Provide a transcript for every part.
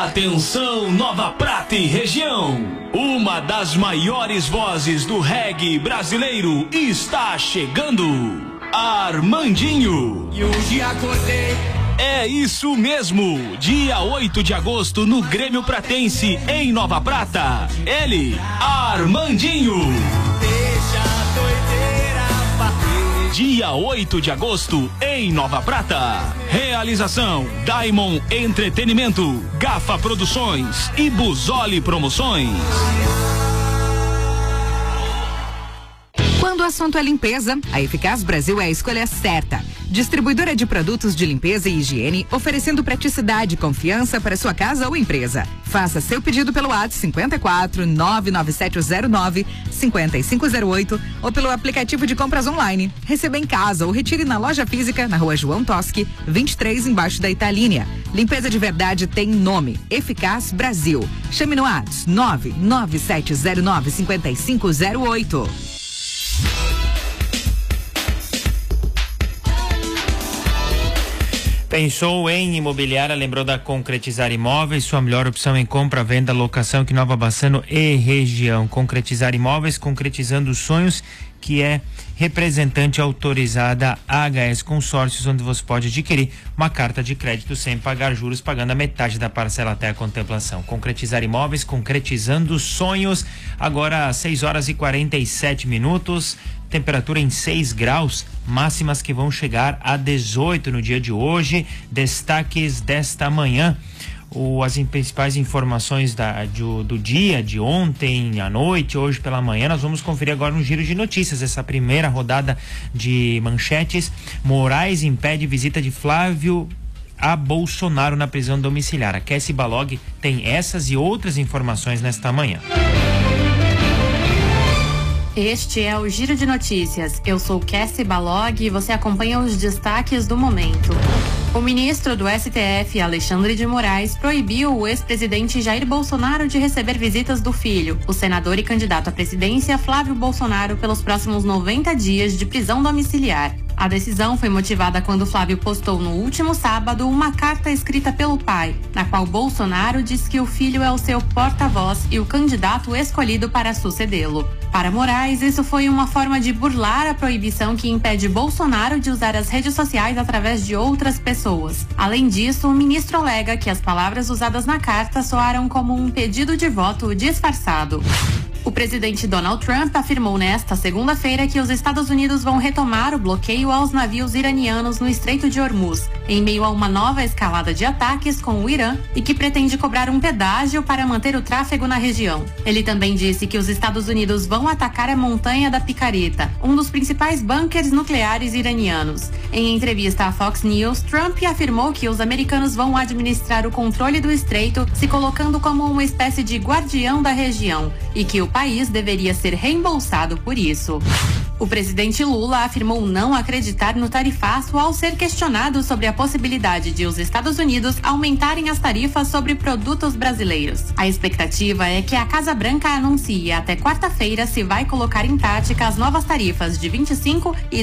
Atenção, Nova Prata e região. Uma das maiores vozes do reggae brasileiro está chegando. Armandinho. E hoje acordei. É isso mesmo, dia 8 de agosto no Grêmio Pratense, em Nova Prata. Ele, Armandinho. Deixa a doideira bater. Dia 8 de agosto, em Nova Prata. Realização, Diamond Entretenimento, Gafa Produções e Busoli Promoções. Quando o assunto é limpeza, a Eficaz Brasil é a escolha certa. Distribuidora de produtos de limpeza e higiene, oferecendo praticidade e confiança para sua casa ou empresa. Faça seu pedido pelo WhatsApp 54 99709 5508 ou pelo aplicativo de compras online. Receba em casa ou retire na loja física na Rua João Toschi, 23, embaixo da Italínia. Limpeza de verdade tem nome, Eficaz Brasil. Chame no WhatsApp 99709 5508. Pensou em imobiliária, lembrou da Concretizar Imóveis, sua melhor opção em compra, venda, locação aqui em Nova Bassano e região. Concretizar Imóveis, concretizando os sonhos, que é representante autorizada HS Consórcios, onde você pode adquirir uma carta de crédito sem pagar juros, pagando a metade da parcela até a contemplação. Concretizar Imóveis, concretizando sonhos. Agora 6h47, temperatura em 6 graus, máximas que vão chegar a 18 no dia de hoje. Destaques desta manhã. As principais informações do dia, de ontem à noite, hoje pela manhã, nós vamos conferir agora no Giro de Notícias, essa primeira rodada de manchetes. Moraes impede visita de Flávio a Bolsonaro na prisão domiciliar. A Kessi Balog tem essas e outras informações nesta manhã. Este é o Giro de Notícias. Eu sou Kessi Balog e você acompanha os destaques do momento. O ministro do STF, Alexandre de Moraes, proibiu o ex-presidente Jair Bolsonaro de receber visitas do filho, o senador e candidato à presidência Flávio Bolsonaro, pelos próximos 90 dias de prisão domiciliar. A decisão foi motivada quando Flávio postou no último sábado uma carta escrita pelo pai, na qual Bolsonaro diz que o filho é o seu porta-voz e o candidato escolhido para sucedê-lo. Para Moraes, isso foi uma forma de burlar a proibição que impede Bolsonaro de usar as redes sociais através de outras pessoas. Além disso, o ministro alega que as palavras usadas na carta soaram como um pedido de voto disfarçado. O presidente Donald Trump afirmou nesta segunda-feira que os Estados Unidos vão retomar o bloqueio aos navios iranianos no Estreito de Hormuz, em meio a uma nova escalada de ataques com o Irã e que pretende cobrar um pedágio para manter o tráfego na região. Ele também disse que os Estados Unidos vão atacar a Montanha da Picareta, um dos principais bunkers nucleares iranianos. Em entrevista à Fox News, Trump afirmou que os americanos vão administrar o controle do estreito, se colocando como uma espécie de guardião da região, e que o país deveria ser reembolsado por isso. O presidente Lula afirmou não acreditar no tarifaço ao ser questionado sobre a possibilidade de os Estados Unidos aumentarem as tarifas sobre produtos brasileiros. A expectativa é que a Casa Branca anuncie até quarta-feira se vai colocar em prática as novas tarifas de 25% e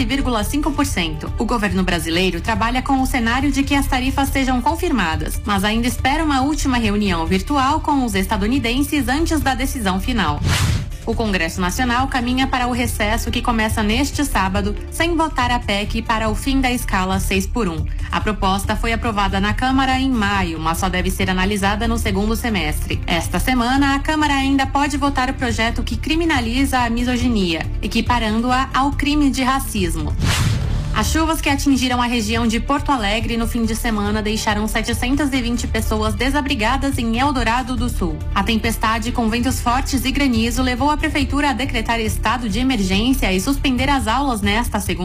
12,5%. O governo brasileiro trabalha com o cenário de que as tarifas sejam confirmadas, mas ainda espera uma última reunião virtual com os estadunidenses antes da decisão final. O Congresso Nacional caminha para o recesso que começa neste sábado, sem votar a PEC para o fim da escala 6x1. A proposta foi aprovada na Câmara em maio, mas só deve ser analisada no segundo semestre. Esta semana, a Câmara ainda pode votar o projeto que criminaliza a misoginia, equiparando-a ao crime de racismo. As chuvas que atingiram a região de Porto Alegre no fim de semana deixaram 720 pessoas desabrigadas em Eldorado do Sul. A tempestade, com ventos fortes e granizo, levou a prefeitura a decretar estado de emergência e suspender as aulas nesta segunda.